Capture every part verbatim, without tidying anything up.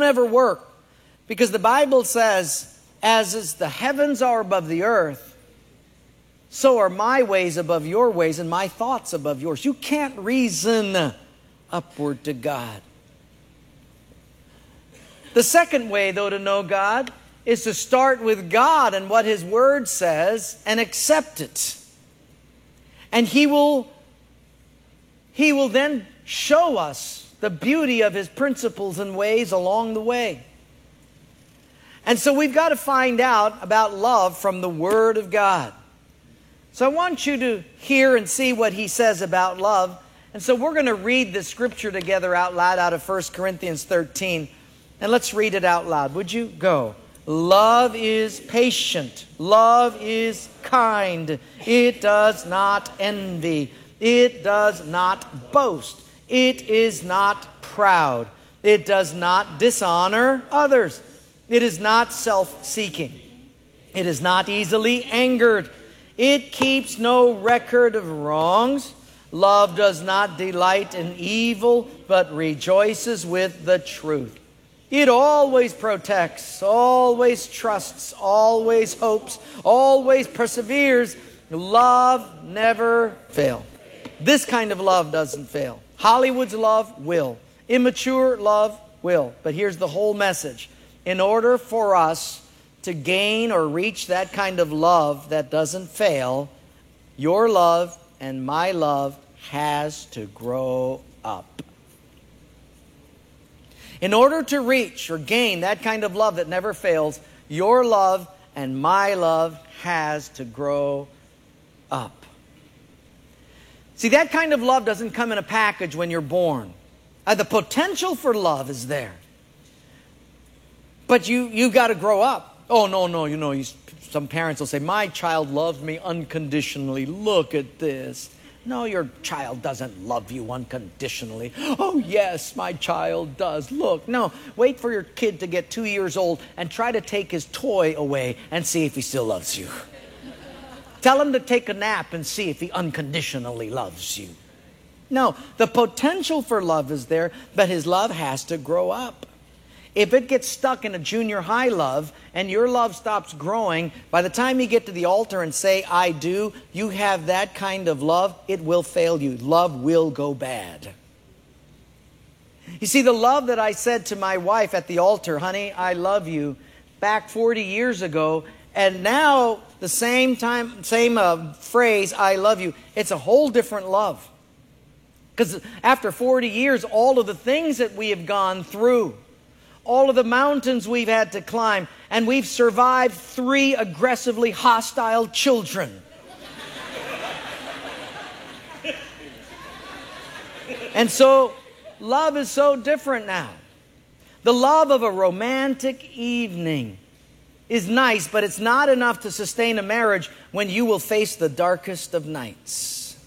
ever work. Because the Bible says, as is the heavens are above the earth, so are my ways above your ways and my thoughts above yours. You can't reason upward to God. The second way, though, to know God is to start with God and what His Word says and accept it. And He will, He will then show us the beauty of His principles and ways along the way. And so we've got to find out about love from the Word of God. So I want you to hear and see what He says about love. And so we're going to read the scripture together out loud out of First Corinthians thirteen. And let's read it out loud. Would you? Go. Love is patient. Love is kind. It does not envy. It does not boast. It is not proud. It does not dishonor others. It is not self-seeking. It is not easily angered. It keeps no record of wrongs. Love does not delight in evil, but rejoices with the truth. It always protects, always trusts, always hopes, always perseveres. Love never fails. This kind of love doesn't fail. Hollywood's love will. Immature love will. But here's the whole message. In order for us to gain or reach that kind of love that doesn't fail, your love and my love has to grow up. In order to reach or gain that kind of love that never fails, your love and my love has to grow up. See, that kind of love doesn't come in a package when you're born. Uh, the potential for love is there. But you, you've got to grow up. Oh, no, no, you know, you, some parents will say, my child loves me unconditionally. Look at this. No, your child doesn't love you unconditionally. Oh, yes, my child does. Look, no, wait for your kid to get two years old and try to take his toy away and see if he still loves you. Tell him to take a nap and see if he unconditionally loves you. No, the potential for love is there, but his love has to grow up. If it gets stuck in a junior high love and your love stops growing, by the time you get to the altar and say, I do, you have that kind of love, it will fail you. Love will go bad. You see, the love that I said to my wife at the altar, honey, I love you, back forty years ago, and now the same time, same uh, phrase, I love you, it's a whole different love. Because after forty years, all of the things that we have gone through, all of the mountains we've had to climb, and we've survived three aggressively hostile children. And so, love is so different now. The love of a romantic evening is nice, but it's not enough to sustain a marriage when you will face the darkest of nights.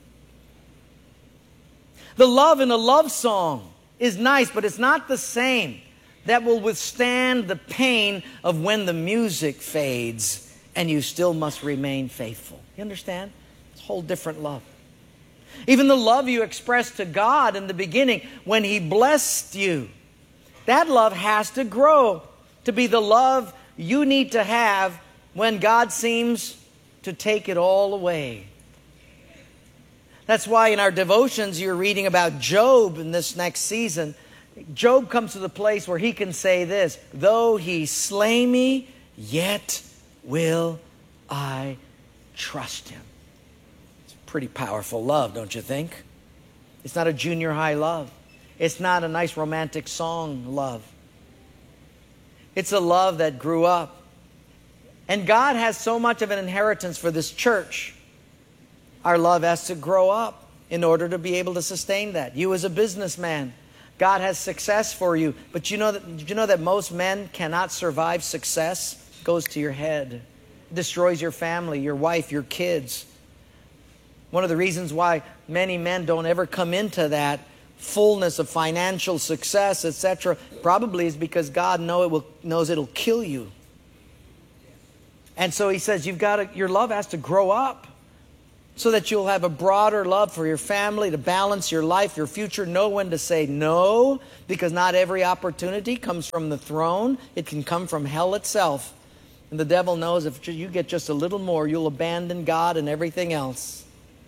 The love in a love song is nice, but it's not the same that will withstand the pain of when the music fades and you still must remain faithful. You understand? It's a whole different love. Even the love you expressed to God in the beginning when He blessed you, that love has to grow to be the love you need to have when God seems to take it all away. That's why in our devotions you're reading about Job in this next season. Job comes to the place where he can say this, though he slay me, yet will I trust him. It's a pretty powerful love, don't you think? It's not a junior high love. It's not a nice romantic song love. It's a love that grew up. And God has so much of an inheritance for this church. Our love has to grow up in order to be able to sustain that. You as a businessman, God has success for you. But you know that, you know that most men cannot survive success? It goes to your head. It destroys your family, your wife, your kids. One of the reasons why many men don't ever come into that fullness of financial success, et cetera, probably is because God know it will, knows it'll kill you. And so He says, you've got to, your love has to grow up. so that you'll have a broader love for your family, to balance your life, your future, know when to say no, because not every opportunity comes from the throne. It can come from hell itself. And the devil knows if you get just a little more, you'll abandon God and everything else.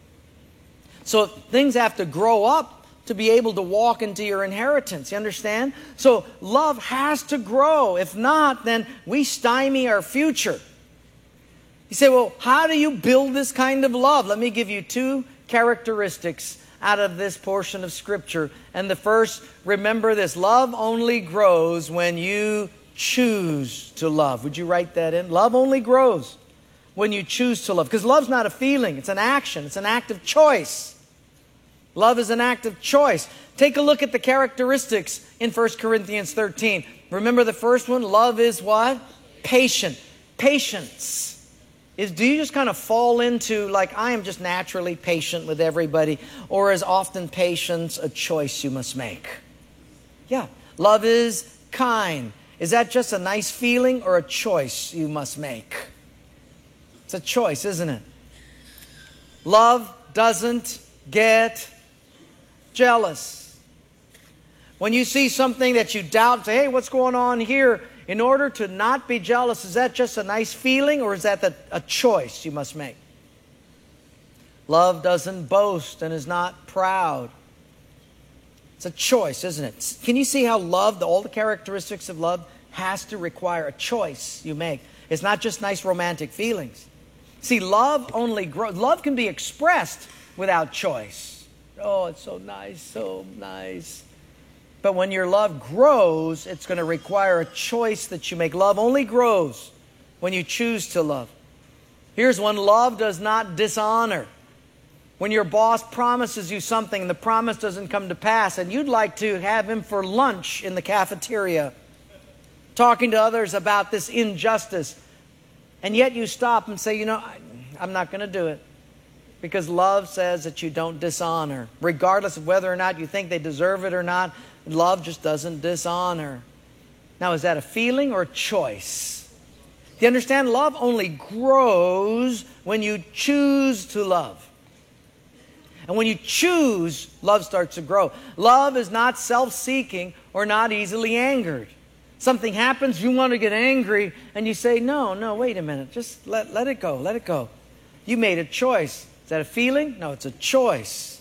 So things have to grow up to be able to walk into your inheritance. You understand? So love has to grow. If not, then we stymie our future. You say, well, how do you build this kind of love? Let me give you two characteristics out of this portion of Scripture. And the first, remember this: love only grows when you choose to love. Would you write that in? Love only grows when you choose to love. Because love's not a feeling, it's an action, it's an act of choice. Love is an act of choice. Take a look at the characteristics in First Corinthians thirteen. Remember the first one? Love is what? Patient. Patience. Is, do you just kind of fall into, like, I am just naturally patient with everybody? Or is often patience a choice you must make? Yeah. Love is kind. Is that just a nice feeling or a choice you must make? It's a choice, isn't it? Love doesn't get jealous. When you see something that you doubt, say, hey, what's going on here? In order to not be jealous, is that just a nice feeling, or is that the, a choice you must make? Love doesn't boast and is not proud. It's a choice, isn't it? Can you see how love, all the characteristics of love, has to require a choice you make? It's not just nice romantic feelings. See, love only grows. Love can be expressed without choice. Oh, it's so nice, so nice. But when your love grows, it's going to require a choice that you make. Love only grows when you choose to love. Here's one: love does not dishonor. When your boss promises you something and the promise doesn't come to pass, and you'd like to have him for lunch in the cafeteria, talking to others about this injustice, and yet you stop and say, you know, I'm not going to do it. Because love says that you don't dishonor. Regardless of whether or not you think they deserve it or not, love just doesn't dishonor. Now, is that a feeling or a choice? Do you understand? Love only grows when you choose to love. And when you choose, love starts to grow. Love is not self-seeking or not easily angered. Something happens, you want to get angry, and you say, no, no, wait a minute. Just let, let it go, let it go. You made a choice. Is that a feeling? No, it's a choice.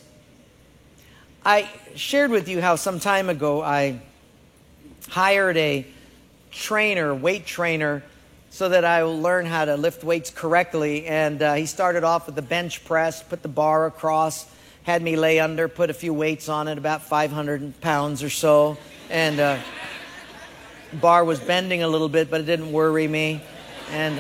I shared with you how some time ago I hired a trainer, weight trainer, so that I will learn how to lift weights correctly. And uh, he started off with the bench press, put the bar across, had me lay under, put a few weights on it, about five hundred pounds or so. And uh, the bar was bending a little bit, but it didn't worry me. And,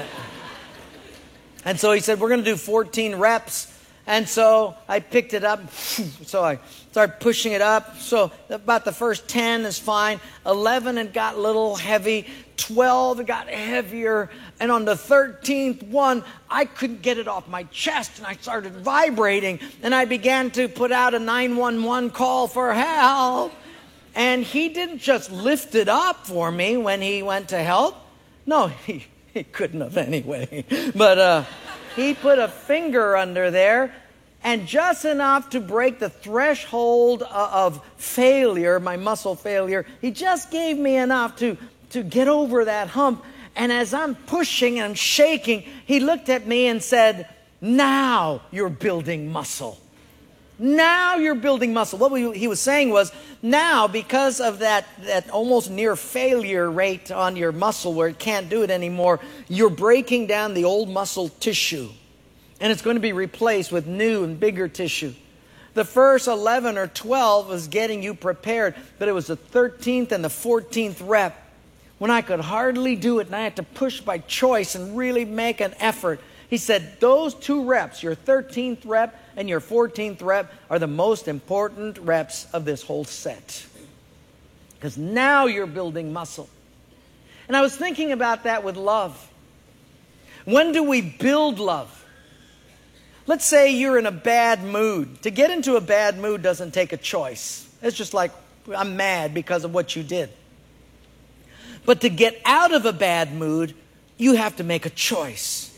and so he said, we're going to do fourteen reps. And so I picked it up, so I started pushing it up. So about the first ten is fine. eleven, it got a little heavy. twelve, it got heavier. And on the thirteenth one, I couldn't get it off my chest, and I started vibrating. And I began to put out a nine one one call for help. And he didn't just lift it up for me when he went to help. No, he, he couldn't have anyway. But uh, he put a finger under there, and just enough to break the threshold of failure, my muscle failure. He just gave me enough to, to get over that hump. And as I'm pushing and I'm shaking, he looked at me and said, now you're building muscle. Now you're building muscle. What we, he was saying was, now because of that, that almost near failure rate on your muscle where it can't do it anymore, you're breaking down the old muscle tissue. And it's going to be replaced with new and bigger tissue. The first eleven or twelve was getting you prepared, but it was the thirteenth and the fourteenth rep when I could hardly do it and I had to push by choice and really make an effort. He said, those two reps, your thirteenth rep and your fourteenth rep, are the most important reps of this whole set. Because now you're building muscle. And I was thinking about that with love. When do we build love? Let's say you're in a bad mood. To get into a bad mood doesn't take a choice. It's just like, I'm mad because of what you did. But to get out of a bad mood, you have to make a choice.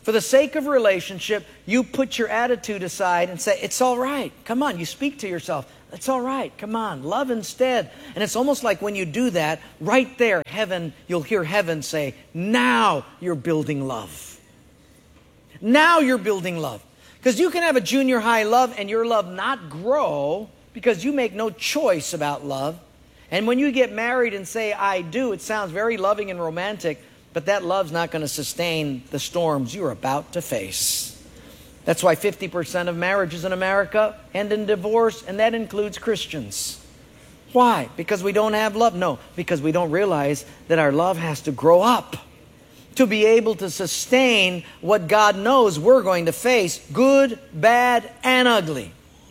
For the sake of relationship, you put your attitude aside and say, it's all right. Come on, you speak to yourself. It's all right. Come on, love instead. And it's almost like when you do that, right there, heaven, you'll hear heaven say, now you're building love. Now you're building love. Because you can have a junior high love and your love not grow because you make no choice about love. And when you get married and say, I do, it sounds very loving and romantic, but that love's not going to sustain the storms you're about to face. That's why fifty percent of marriages in America end in divorce, and that includes Christians. Why? Because we don't have love? No, because we don't realize that our love has to grow up to be able to sustain what God knows we're going to face, good, bad, and ugly.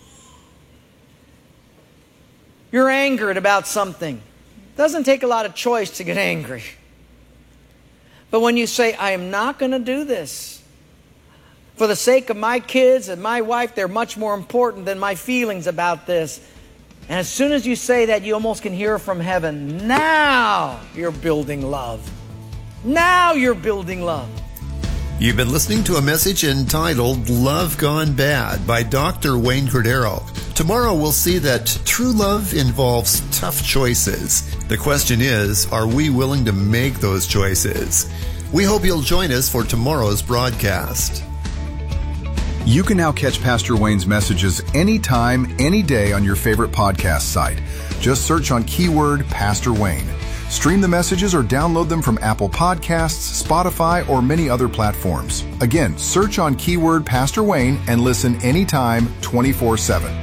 You're angered about something. It doesn't take a lot of choice to get angry. But when you say, I am not going to do this, for the sake of my kids and my wife, they're much more important than my feelings about this. And as soon as you say that, you almost can hear from heaven, now you're building love. Now you're building love. You've been listening to a message entitled Love Gone Bad by Doctor Wayne Cordeiro. Tomorrow we'll see that true love involves tough choices. The question is, are we willing to make those choices? We hope you'll join us for tomorrow's broadcast. You can now catch Pastor Wayne's messages anytime, any day on your favorite podcast site. Just search on keyword Pastor Wayne. Stream the messages or download them from Apple Podcasts, Spotify, or many other platforms. Again, search on keyword Pastor Wayne and listen anytime, twenty-four seven.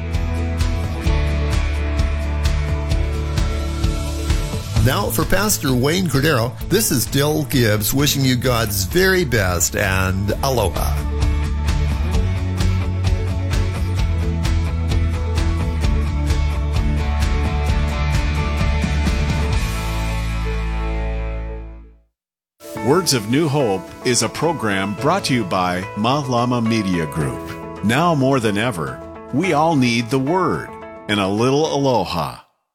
Now for Pastor Wayne Cordeiro, this is Dill Gibbs wishing you God's very best and aloha. Words of New Hope is a program brought to you by Ma Lama Media Group. Now more than ever, we all need the Word and a little aloha.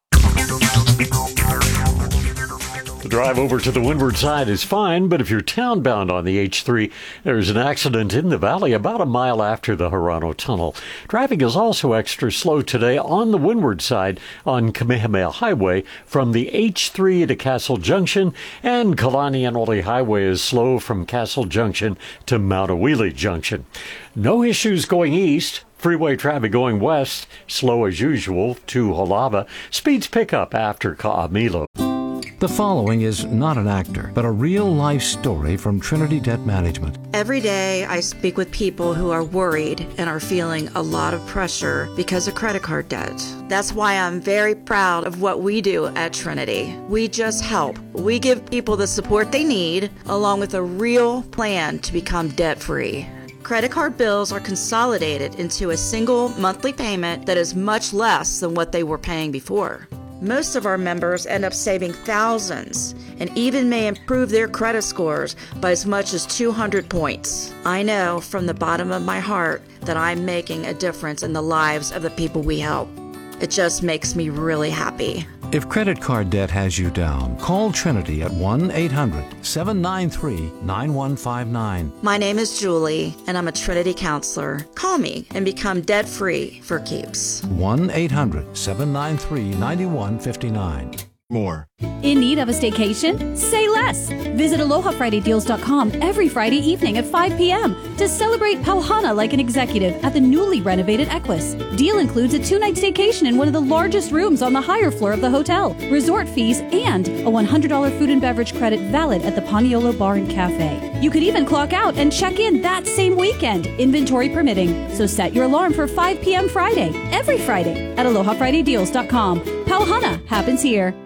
The drive over to the windward side is fine, but if you're townbound on the H three, there's an accident in the valley about a mile after the Hirano Tunnel. Traffic is also extra slow today on the windward side on Kamehameha Highway from the H three to Castle Junction, and Kalanianoli Highway is slow from Castle Junction to Mount Awili Junction. No issues going east. Freeway traffic going west, slow as usual to Holava. Speeds pick up after Ka'amilo. The following is not an actor, but a real-life story from Trinity Debt Management. Every day I speak with people who are worried and are feeling a lot of pressure because of credit card debt. That's why I'm very proud of what we do at Trinity. We just help. We give people the support they need, along with a real plan to become debt-free. Credit card bills are consolidated into a single monthly payment that is much less than what they were paying before. Most of our members end up saving thousands and even may improve their credit scores by as much as two hundred points. I know from the bottom of my heart that I'm making a difference in the lives of the people we help. It just makes me really happy. If credit card debt has you down, call Trinity at one eight hundred seven nine three nine one five nine. My name is Julie, and I'm a Trinity counselor. Call me and become debt-free for keeps. one eight hundred seven nine three nine one five nine. More. In need of a staycation? Say less. Visit aloha friday deals dot com every Friday evening at five p.m. to celebrate Pauhana like an executive at the newly renovated Equus. Deal includes a two-night staycation in one of the largest rooms on the higher floor of the hotel, resort fees, and a one hundred dollars food and beverage credit valid at the Paniolo Bar and Cafe. You could even clock out and check in that same weekend, inventory permitting. So set your alarm for five p.m. Friday, every Friday at aloha friday deals dot com. Pauhana happens here.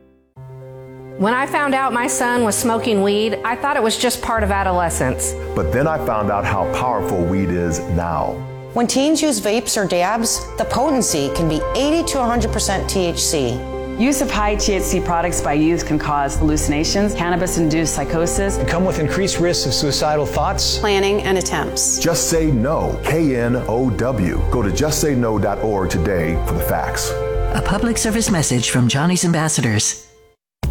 When I found out my son was smoking weed, I thought it was just part of adolescence. But then I found out how powerful weed is now. When teens use vapes or dabs, the potency can be eighty to one hundred percent T H C. Use of high T H C products by youth can cause hallucinations, cannabis-induced psychosis, and come with increased risks of suicidal thoughts, planning, and attempts. Just Say No, K N O W. Go to just say no dot org today for the facts. A public service message from Johnny's Ambassadors.